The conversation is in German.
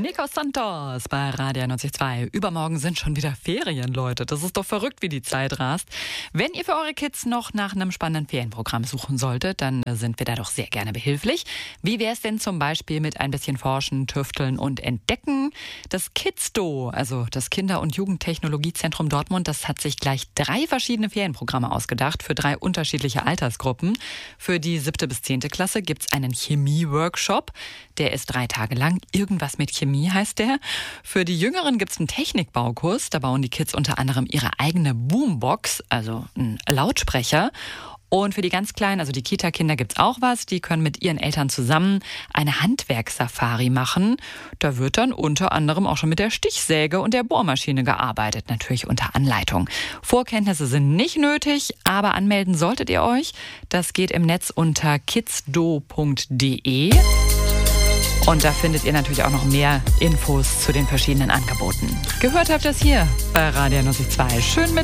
Nico Santos bei Radio 92. Übermorgen sind schon wieder Ferien, Leute. Das ist doch verrückt, wie die Zeit rast. Wenn ihr für eure Kids noch nach einem spannenden Ferienprogramm suchen solltet, dann sind wir da doch sehr gerne behilflich. Wie wäre es denn zum Beispiel mit ein bisschen Forschen, Tüfteln und Entdecken? Das KidsDo, also das Kinder- und Jugendtechnologiezentrum Dortmund, das hat sich gleich 3 verschiedene Ferienprogramme ausgedacht für 3 unterschiedliche Altersgruppen. Für die 7. bis 10. Klasse gibt's einen Chemie-Workshop. Der ist 3 Tage lang. Irgendwas mit Chemie heißt der. Für die Jüngeren gibt's einen Technikbaukurs. Da bauen die Kids unter anderem ihre eigene Boombox, also einen Lautsprecher. Und für die ganz Kleinen, also die Kita-Kinder, gibt's auch was. Die können mit ihren Eltern zusammen eine Handwerkssafari machen. Da wird dann unter anderem auch schon mit der Stichsäge und der Bohrmaschine gearbeitet, natürlich unter Anleitung. Vorkenntnisse sind nicht nötig, aber anmelden solltet ihr euch. Das geht im Netz unter kidsdo.de. Und da findet ihr natürlich auch noch mehr Infos zu den verschiedenen Angeboten. Gehört habt ihr es hier bei Radio 92. Schön mit